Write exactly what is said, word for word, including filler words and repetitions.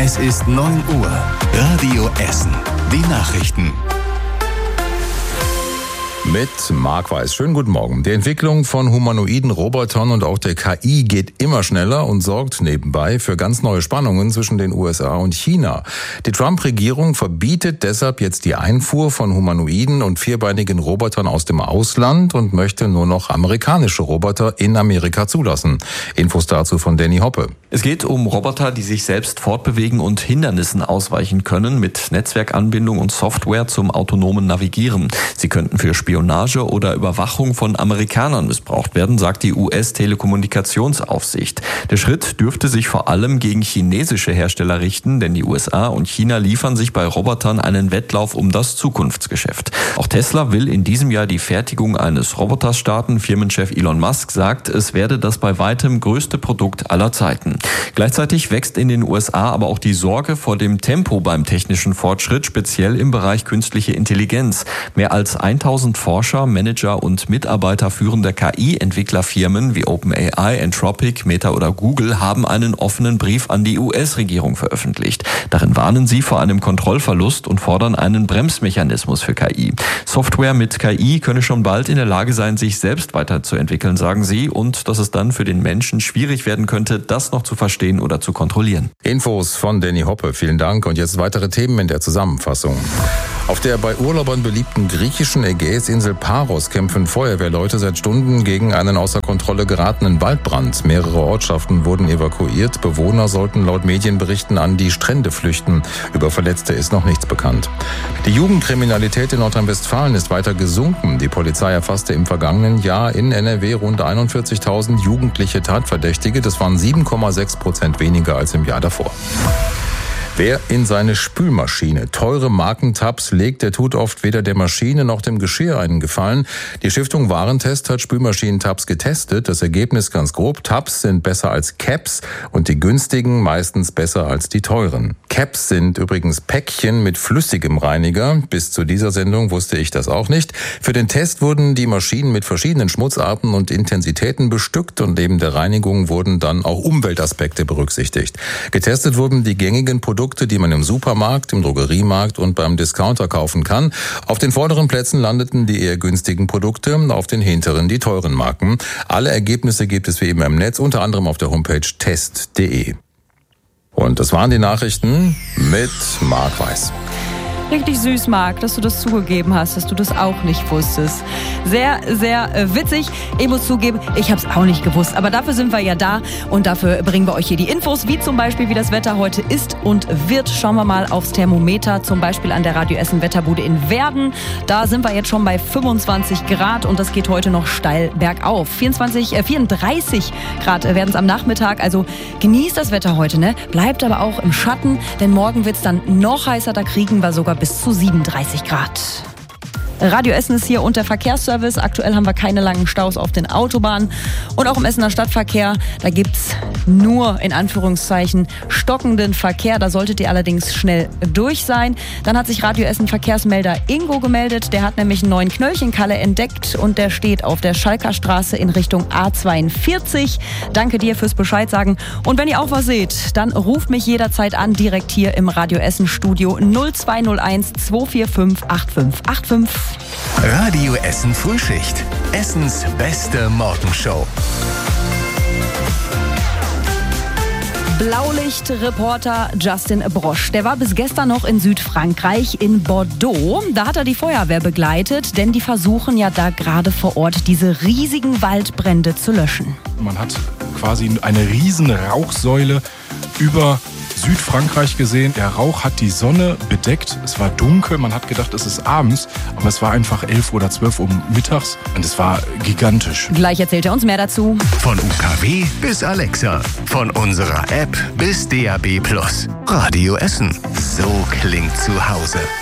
Es ist neun Uhr. Radio Essen. Die Nachrichten. Mit Marc Weiß. Schönen guten Morgen. Die Entwicklung von humanoiden Robotern und auch der K I geht immer schneller und sorgt nebenbei für ganz neue Spannungen zwischen den U S A und China. Die Trump-Regierung verbietet deshalb jetzt die Einfuhr von humanoiden und vierbeinigen Robotern aus dem Ausland und möchte nur noch amerikanische Roboter in Amerika zulassen. Infos dazu von Danny Hoppe. Es geht um Roboter, die sich selbst fortbewegen und Hindernissen ausweichen können, mit Netzwerkanbindung und Software zum autonomen Navigieren. Sie könnten für Spionage oder Überwachung von Amerikanern missbraucht werden, sagt die U S-Telekommunikationsaufsicht. Der Schritt dürfte sich vor allem gegen chinesische Hersteller richten, denn die U S A und China liefern sich bei Robotern einen Wettlauf um das Zukunftsgeschäft. Auch Tesla will in diesem Jahr die Fertigung eines Roboters starten. Firmenchef Elon Musk sagt, es werde das bei weitem größte Produkt aller Zeiten. Gleichzeitig wächst in den U S A aber auch die Sorge vor dem Tempo beim technischen Fortschritt, speziell im Bereich künstliche Intelligenz. Mehr als tausend Forscher, Manager und Mitarbeiter führender K I-Entwicklerfirmen wie OpenAI, Anthropic, Meta oder Google haben einen offenen Brief an die U S-Regierung veröffentlicht. Darin warnen sie vor einem Kontrollverlust und fordern einen Bremsmechanismus für K I. Software mit K I könne schon bald in der Lage sein, sich selbst weiterzuentwickeln, sagen sie, und dass es dann für den Menschen schwierig werden könnte, das noch zu verstehen oder zu kontrollieren. Infos von Danny Hoppe, vielen Dank. Und jetzt weitere Themen in der Zusammenfassung. Auf der bei Urlaubern beliebten griechischen Ägäisinsel Paros kämpfen Feuerwehrleute seit Stunden gegen einen außer Kontrolle geratenen Waldbrand. Mehrere Ortschaften wurden evakuiert. Bewohner sollten laut Medienberichten an die Strände flüchten. Über Verletzte ist noch nichts bekannt. Die Jugendkriminalität in Nordrhein-Westfalen ist weiter gesunken. Die Polizei erfasste im vergangenen Jahr in N R W rund einundvierzigtausend jugendliche Tatverdächtige. Das waren sieben Komma sechs Prozent weniger als im Jahr davor. Wer in seine Spülmaschine teure Markentabs legt, der tut oft weder der Maschine noch dem Geschirr einen Gefallen. Die Stiftung Warentest hat Spülmaschinentabs getestet. Das Ergebnis ganz grob: Tabs sind besser als Caps und die günstigen meistens besser als die teuren. Caps sind übrigens Päckchen mit flüssigem Reiniger. Bis zu dieser Sendung wusste ich das auch nicht. Für den Test wurden die Maschinen mit verschiedenen Schmutzarten und Intensitäten bestückt und neben der Reinigung wurden dann auch Umweltaspekte berücksichtigt. Getestet wurden die gängigen Produkte, die man im Supermarkt, im Drogeriemarkt und beim Discounter kaufen kann. Auf den vorderen Plätzen landeten die eher günstigen Produkte, auf den hinteren die teuren Marken. Alle Ergebnisse gibt es wie immer im Netz, unter anderem auf der Homepage test punkt de. Und das waren die Nachrichten mit Marc Weiß. Richtig süß, Marc, dass du das zugegeben hast, dass du das auch nicht wusstest. Sehr, sehr äh, witzig. Ich muss zugeben, ich habe es auch nicht gewusst. Aber dafür sind wir ja da und dafür bringen wir euch hier die Infos, wie zum Beispiel, wie das Wetter heute ist und wird. Schauen wir mal aufs Thermometer, zum Beispiel an der Radio Essen Wetterbude in Werden. Da sind wir jetzt schon bei fünfundzwanzig Grad und das geht heute noch steil bergauf. vierundzwanzig, äh, vierunddreißig Grad werden es am Nachmittag. Also genießt das Wetter heute, ne? Bleibt aber auch im Schatten, denn morgen wird es dann noch heißer. Da kriegen wir sogar bis zu siebenunddreißig Grad. Radio Essen ist hier und der Verkehrsservice. Aktuell haben wir keine langen Staus auf den Autobahnen. Und auch im Essener Stadtverkehr, da gibt's nur, in Anführungszeichen, stockenden Verkehr. Da solltet ihr allerdings schnell durch sein. Dann hat sich Radio Essen Verkehrsmelder Ingo gemeldet. Der hat nämlich einen neuen Knöllchenkalle entdeckt und der steht auf der Schalker Straße in Richtung A zweiundvierzig. Danke dir fürs Bescheid sagen. Und wenn ihr auch was seht, dann ruft mich jederzeit an, direkt hier im Radio Essen Studio null zwei null eins zwei vier fünf acht fünf acht fünf. Radio Essen Frühschicht. Essens beste Morgenshow. Blaulicht-Reporter Justin Brosch, der war bis gestern noch in Südfrankreich, in Bordeaux. Da hat er die Feuerwehr begleitet, denn die versuchen ja da gerade vor Ort diese riesigen Waldbrände zu löschen. Man hat quasi eine riesen Rauchsäule über Südfrankreich gesehen. Der Rauch hat die Sonne bedeckt. Es war dunkel. Man hat gedacht, es ist abends. Aber es war einfach elf oder zwölf Uhr mittags. Und es war gigantisch. Gleich erzählt er uns mehr dazu. Von U K W bis Alexa. Von unserer App bis D A B Plus. Radio Essen. So klingt zu Hause.